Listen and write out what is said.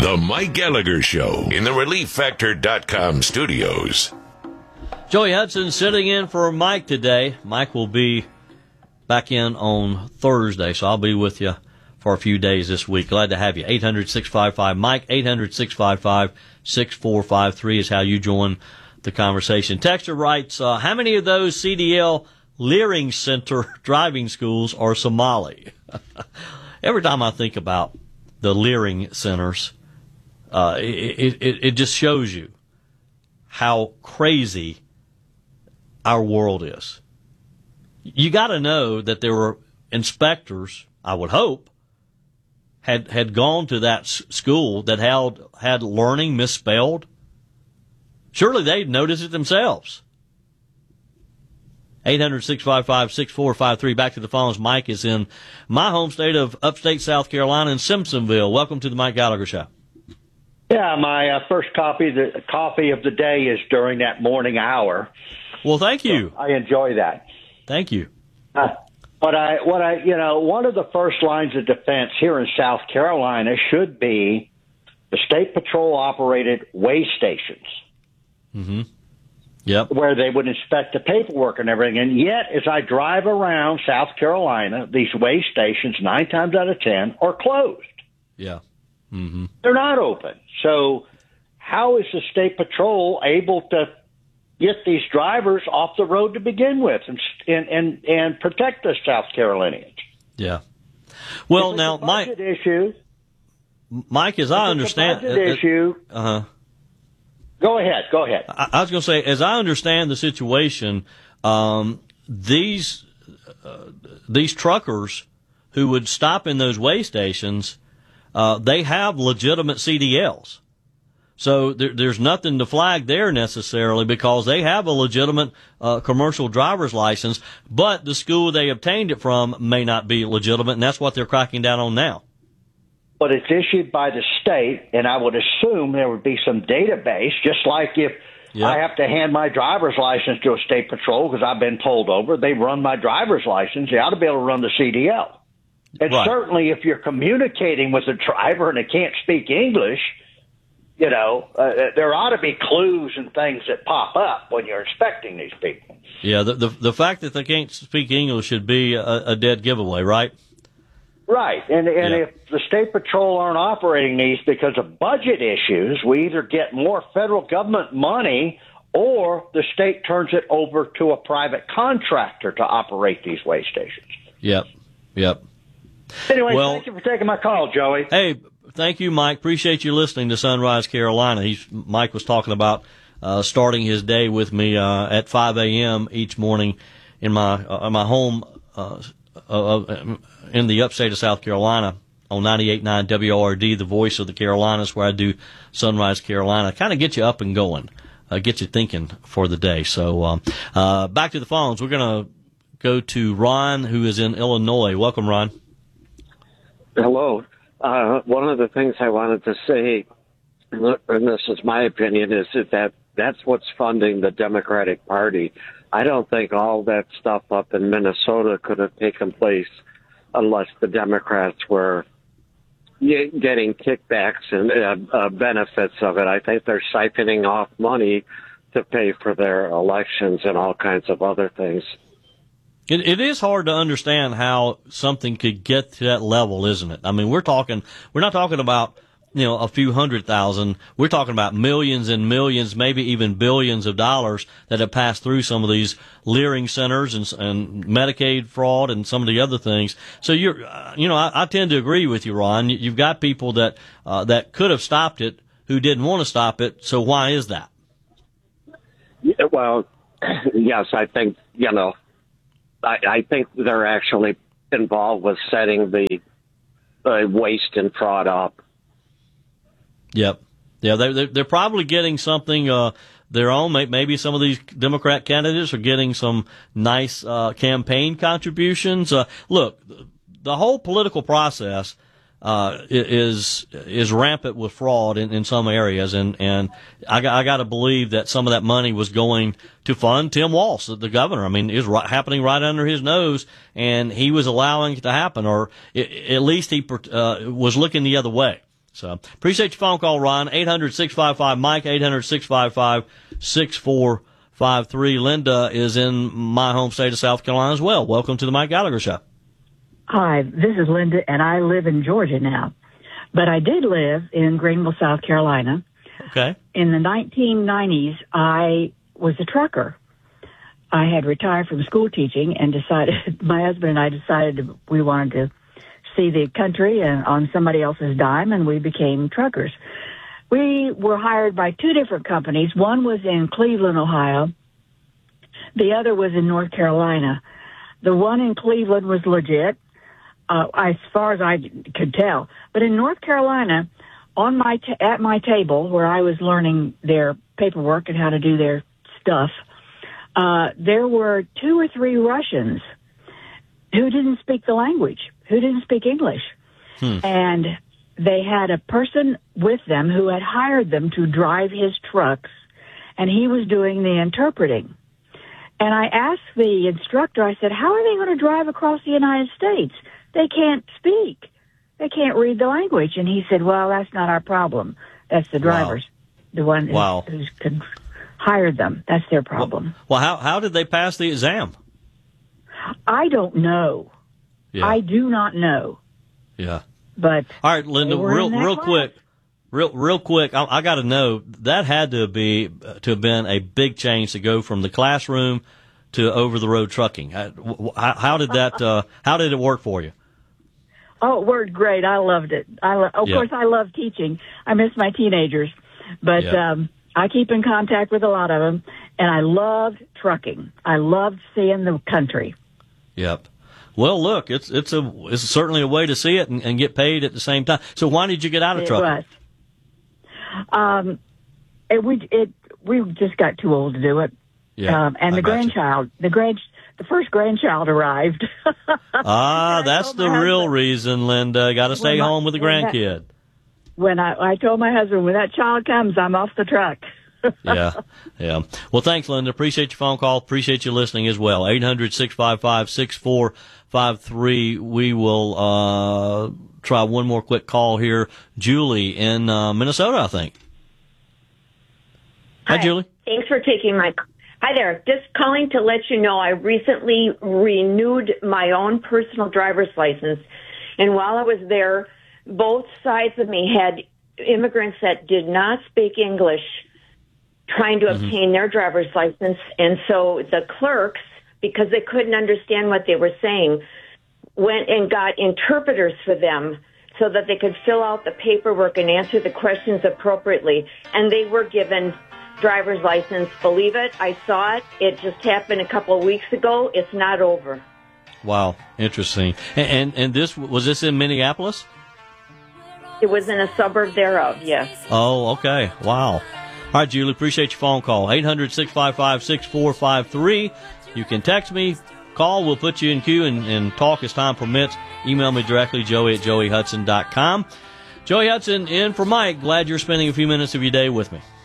The Mike Gallagher Show in the ReliefFactor.com studios. Joey Hudson sitting in for Mike today. Mike will be back in on Thursday, so I'll be with you for a few days this week. Glad to have you. 800-655-MIKE, 800-655-6453 is how you join the conversation. Texter writes, how many of those CDL Leering Center driving schools are Somali? Every time I think about the Leering Centers, it just shows you how crazy our world is. You got to know that there were inspectors, I would hope, had gone to that school that had learning misspelled. Surely they'd notice it themselves. 800-655-6453. Back to the phones. Mike is in my home state of upstate South Carolina in Simpsonville. Welcome to the Mike Gallagher Show. Yeah, my first coffee of the day is during that morning hour. Well, thank you. So I enjoy that. Thank you. One of the first lines of defense here in South Carolina should be the State Patrol operated weigh stations. Mm-hmm. Yep. Where they would inspect the paperwork and everything. And yet, as I drive around South Carolina, these weigh stations, 9 times out of 10, are closed. Yeah. Mm-hmm. They're not open. So how is the State Patrol able to get these drivers off the road to begin with and protect the South Carolinians? Yeah. Well, now, Mike, as I understand, issue. Go ahead. I was going to say, as I understand the situation, these truckers who would stop in those weigh stations, they have legitimate CDLs. So there's nothing to flag there necessarily because they have a legitimate commercial driver's license, but the school they obtained it from may not be legitimate, and that's what they're cracking down on now. But it's issued by the state, and I would assume there would be some database, just like if I have to hand my driver's license to a State Patrol because I've been pulled over, they run my driver's license, they ought to be able to run the CDL. And certainly if you're communicating with a driver and they can't speak English, there ought to be clues and things that pop up when you're inspecting these people. Yeah, the fact that they can't speak English should be a dead giveaway, right? Right, and if the State Patrol aren't operating these because of budget issues, we either get more federal government money or the state turns it over to a private contractor to operate these weigh stations. Yep. Anyway, thank you for taking my call, Joey. Hey, thank you, Mike. Appreciate you listening to Sunrise Carolina. Mike was talking about starting his day with me at 5 a.m. each morning in my home in the upstate of South Carolina on 98.9 WRD, the voice of the Carolinas, where I do Sunrise Carolina. Kind of get you up and going, get you thinking for the day. So back to the phones. We're going to go to Ron, who is in Illinois. Welcome, Ron. Hello. One of the things I wanted to say, and this is my opinion, is that that's what's funding the Democratic Party. I don't think all that stuff up in Minnesota could have taken place unless the Democrats were getting kickbacks and benefits of it. I think they're siphoning off money to pay for their elections and all kinds of other things. It is hard to understand how something could get to that level, isn't it? I mean, we're not talking about, a few 100,000. We're talking about millions and millions, maybe even billions of dollars that have passed through some of these Leering centers and Medicaid fraud and some of the other things. So I tend to agree with you, Ron. You've got people that could have stopped it who didn't want to stop it. So why is that? Well, yes, I think, I think they're actually involved with setting the waste and fraud up. Yep. Yeah, they're probably getting something their own. Maybe some of these Democrat candidates are getting some nice campaign contributions. Look, the whole political process is rampant with fraud in some areas, and I got to believe that some of that money was going to fund Tim Walz, the governor. I mean, it was happening right under his nose, and he was allowing it to happen, or at least he was looking the other way. So appreciate your phone call, Ron. 800-655-MIKE, 800-655-6453. Linda is in my home state of South Carolina as well. Welcome to the Mike Gallagher Show. Hi, this is Linda, and I live in Georgia now. But I did live in Greenville, South Carolina. Okay. In the 1990s, I was a trucker. I had retired from school teaching and decided, my husband and I decided we wanted to see the country and on somebody else's dime, and we became truckers. We were hired by two different companies. One was in Cleveland, Ohio. The other was in North Carolina. The one in Cleveland was legit, as far as I could tell. But in North Carolina, at my table where I was learning their paperwork and how to do their stuff, there were 2 or 3 Russians who didn't speak the language, who didn't speak English. And they had a person with them who had hired them to drive his trucks, and he was doing the interpreting. And I asked the instructor, I said, how are they going to drive across the United States? They can't speak. They can't read the language. And he said, well, that's not our problem. That's the drivers, the one who hired them. That's their problem. Well, how did they pass the exam? I don't know. Yeah. I do not know. Yeah. But all right, Linda, real quick. I got to know, that had to have been a big change to go from the classroom to over the road trucking. How did that? How did it work for you? Oh, it worked great. I loved it. Of course, I love teaching. I miss my teenagers, but I keep in contact with a lot of them, and I loved trucking. I loved seeing the country. Yep. Well, look, it's certainly a way to see it and get paid at the same time. So why did you get out of trucking? We just got too old to do it. Yeah, and the first grandchild arrived. That's the real reason, Linda. Got to stay home with the grandkid. When I told my husband, when that child comes, I'm off the truck. Yeah. Well, thanks, Linda. Appreciate your phone call. Appreciate you listening as well. 800-655-6453. We will try one more quick call here. Julie in Minnesota, I think. Hi, Julie. Thanks for taking my call. Hi there. Just calling to let you know I recently renewed my own personal driver's license. And while I was there, both sides of me had immigrants that did not speak English trying to obtain their driver's license. And so the clerks, because they couldn't understand what they were saying, went and got interpreters for them so that they could fill out the paperwork and answer the questions appropriately. And they were given driver's license. Believe it, I saw it. It just happened a couple of weeks ago. It's not over. Wow, interesting. And was this in Minneapolis? It was in a suburb thereof, yes. Oh, okay. Wow. All right, Julie, appreciate your phone call. 800-655-6453. You can text me, call, we'll put you in queue and talk as time permits. Email me directly, joey@joeyhudson.com. Joey Hudson in for Mike. Glad you're spending a few minutes of your day with me.